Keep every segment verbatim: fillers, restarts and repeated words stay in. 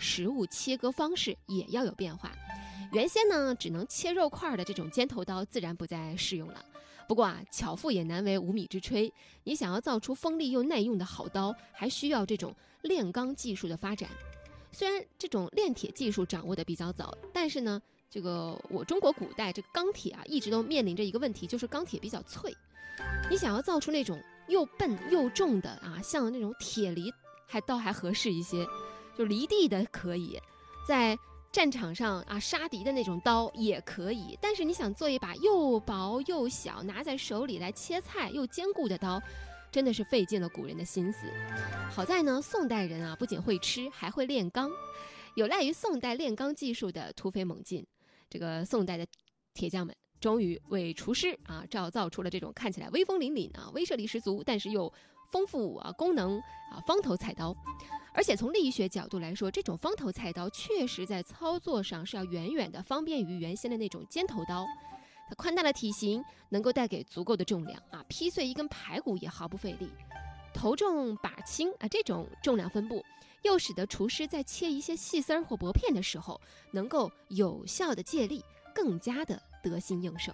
食物切割方式也要有变化。原先呢只能切肉块的这种尖头刀自然不再适用了。不过啊，巧妇也难为无米之炊，你想要造出锋利又耐用的好刀，还需要这种炼钢技术的发展。虽然这种炼铁技术掌握的比较早，但是呢，这个我中国古代这个钢铁啊，一直都面临着一个问题，就是钢铁比较脆。你想要造出那种又笨又重的啊，像那种铁犁还倒还合适一些，就犁地的可以，在战场上啊杀敌的那种刀也可以，但是你想做一把又薄又小，拿在手里来切菜又坚固的刀，真的是费尽了古人的心思。好在呢，宋代人啊不仅会吃，还会炼钢，有赖于宋代炼钢技术的突飞猛进，这个宋代的铁匠们终于为厨师啊造造出了这种看起来威风凛凛啊、威慑力十足，但是又丰富啊功能啊方头菜刀。而且从力学角度来说，这种方头菜刀确实在操作上是要远远的方便于原先的那种尖头刀。它宽大的体型能够带给足够的重量啊，劈碎一根排骨也毫不费力。头重把轻啊，这种重量分布又使得厨师在切一些细丝儿或薄片的时候，能够有效的借力，更加的得心应手。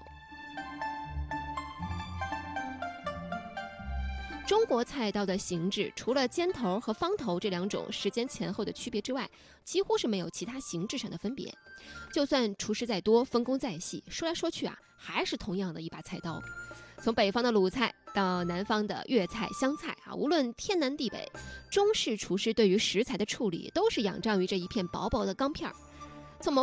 中国菜刀的形制，除了尖头和方头这两种时间前后的区别之外，几乎是没有其他形制上的分别。就算厨师再多，分工再细，说来说去啊，还是同样的一把菜刀。从北方的鲁菜到南方的粤菜、湘菜啊，无论天南地北，中式厨师对于食材的处理都是仰仗于这一片薄薄的钢片。